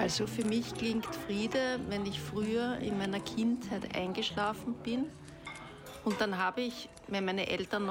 Also für mich klingt Friede, wenn ich früher in meiner Kindheit eingeschlafen bin und dann habe ich, wenn meine Eltern